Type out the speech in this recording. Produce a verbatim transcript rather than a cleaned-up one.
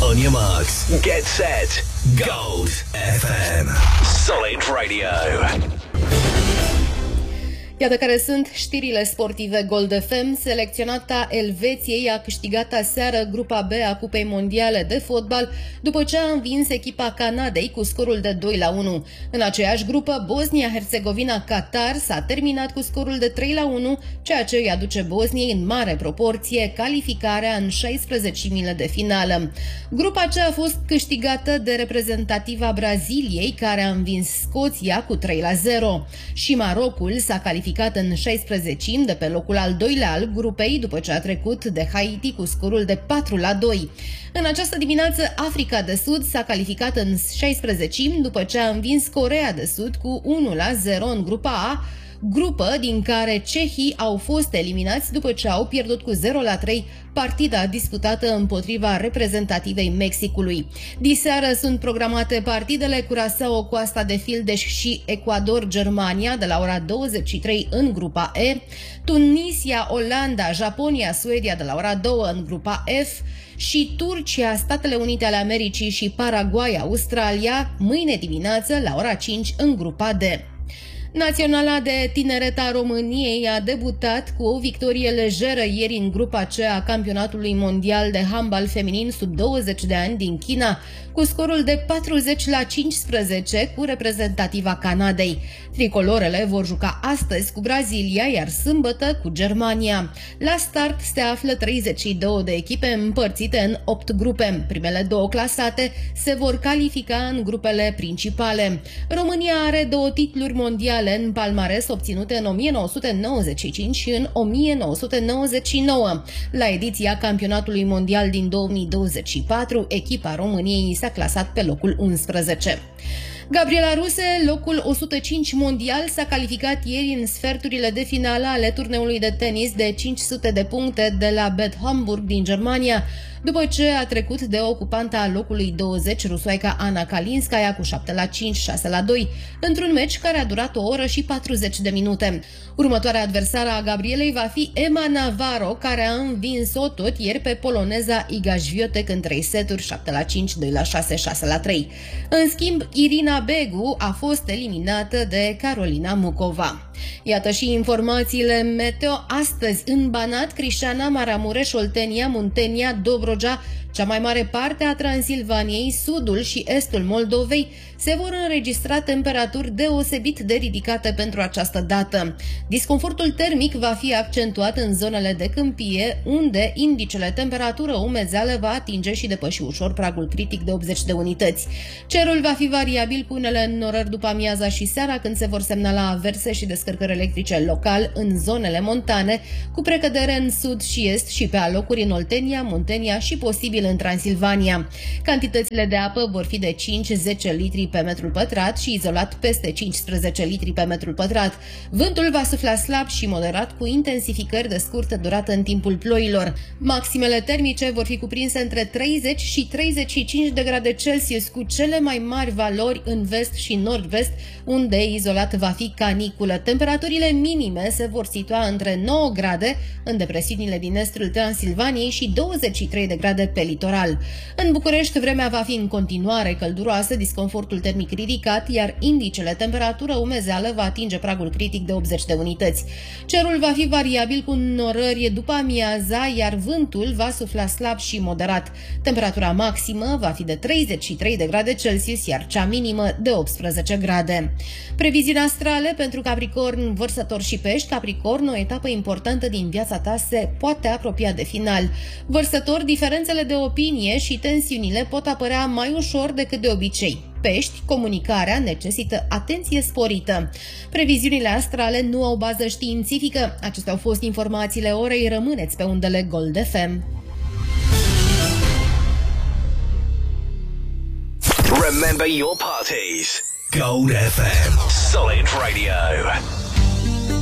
On your marks, get set, Gold F M. Solid Radio. Iată care sunt știrile sportive Gold F M. Selecționata Elveției a câștigat aseară grupa B a Cupei Mondiale de Fotbal după ce a învins echipa Canadei cu scorul de doi la unu. În aceeași grupă, Bosnia-Herzegovina-Qatar s-a terminat cu scorul de trei la unu, ceea ce îi aduce Bosniei în mare proporție calificarea în șaisprezecimile de finală. Grupa C a fost câștigată de reprezentativa Braziliei, care a învins Scoția cu trei la zero. Și Marocul s-a calificat în șaisprezecimi de pe locul al doilea al grupei după ce a trecut de Haiti cu scorul de patru la doi. În această dimineață, Africa de Sud s-a calificat în șaisprezecimi după ce a învins Coreea de Sud cu unu la zero în grupa A, grupă din care cehii au fost eliminați după ce au pierdut cu zero la trei partida disputată împotriva reprezentativei Mexicului. Diseară sunt programate partidele Curaçao, Coasta de Fildeș și Ecuador-Germania de la ora douăzeci și trei în grupa E, Tunisia, Olanda, Japonia, Suedia de la ora două în grupa F și Turcia, Statele Unite ale Americii și Paraguay, Australia mâine dimineață la ora cinci în grupa D. Naționala de tineret a României a debutat cu o victorie lejeră ieri în grupa C a campionatului mondial de handbal feminin sub douăzeci de ani din China, cu scorul de patruzeci la cincisprezece cu reprezentativa Canadei. Tricolorele vor juca astăzi cu Brazilia, iar sâmbătă cu Germania. La start se află treizeci și două de echipe împărțite în opt grupe. Primele două clasate se vor califica în grupele principale. România are două titluri mondiale în palmares obținute în o mie nouă sute nouăzeci și cinci și în o mie nouă sute nouăzeci și nouă. La ediția campionatului mondial din două mii douăzeci și patru, echipa României s-a clasat pe locul unsprezece. Gabriela Ruse, locul o sută cinci mondial, s-a calificat ieri în sferturile de finală ale turneului de tenis de cinci sute de puncte de la Bad Homburg din Germania, după ce a trecut de ocupanta a locului douăzeci, rusoaica Ana Kalinskaya, cu șapte la cinci, șase la doi, într-un meci care a durat o oră și patruzeci de minute. Următoarea adversară a Gabrielei va fi Emma Navarro, care a învins-o tot ieri pe poloneza Iga Świątek în trei seturi, șapte la cinci, doi la șase, șase la trei. În schimb, Irina Begu a fost eliminată de Carolina Mucova. Iată și informațiile meteo astăzi. În Banat, Crișana, Maramureș, Oltenia, Muntenia, Dobrogea, cea mai mare parte a Transilvaniei, sudul și estul Moldovei, se vor înregistra temperaturi deosebit de ridicate pentru această dată. Disconfortul termic va fi accentuat în zonele de câmpie, unde indicele temperatură-umezeală va atinge și depăși ușor pragul critic de optzeci de unități. Cerul va fi variabil cu unele înnorări după amiaza și seara, când se vor semnala averse și descărcări electrice local în zonele montane, cu precădere în sud și est și pe alocuri în Oltenia, Muntenia și posibil în Transilvania. Cantitățile de apă vor fi de cinci zece litri pe metrul pătrat și izolat peste cincisprezece litri pe metrul pătrat. Vântul va sufla slab și moderat, cu intensificări de scurtă durată în timpul ploilor. Maximele termice vor fi cuprinse între treizeci și treizeci și cinci de grade Celsius, cu cele mai mari valori în vest și nord-vest, unde izolat va fi caniculă. Temperaturile minime se vor situa între nouă grade în depresiunile din estul Transilvaniei și douăzeci și trei de grade pe litoral. În București, vremea va fi în continuare călduroasă, disconfortul termic ridicat, iar indicele temperatură-umezeală va atinge pragul critic de optzeci de unități. Cerul va fi variabil cu înnorări după amiaza, iar vântul va sufla slab și moderat. Temperatura maximă va fi de treizeci și trei de grade Celsius, iar cea minimă de optsprezece grade. Previziuni astrale pentru Capricorn, Vărsător și Pești. Capricorn, o etapă importantă din viața ta se poate apropia de final. Vărsător, diferențele de opinie și tensiunile pot apărea mai ușor decât de obicei. Pești, comunicarea necesită atenție sporită. Previziunile astrale nu au bază științifică. Acestea au fost informațiile orei. Rămâneți pe undele Gold F M. Remember your parties. Gold F M. Solid Radio.